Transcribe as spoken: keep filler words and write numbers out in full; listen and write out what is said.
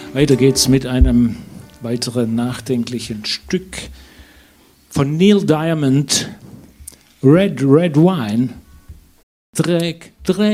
Weiter geht's mit einem weiteren nachdenklichen Stück von Neil Diamond, Red, Red Wine. Dreck, Dreck.